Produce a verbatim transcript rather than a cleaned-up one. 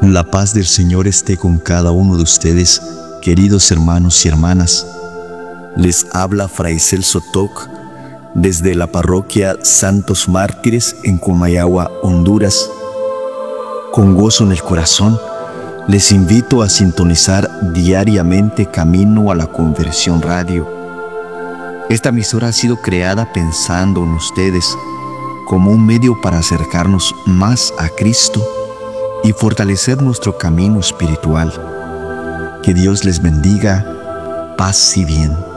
La paz del Señor esté con cada uno de ustedes, queridos hermanos y hermanas. Les habla Fray Celso Toc desde la parroquia Santos Mártires en Comayagua, Honduras. Con gozo en el corazón, les invito a sintonizar diariamente Camino a la Conversión Radio. Esta emisora ha sido creada pensando en ustedes como un medio para acercarnos más a Cristo y fortalecer nuestro camino espiritual. Que Dios les bendiga, paz y bien.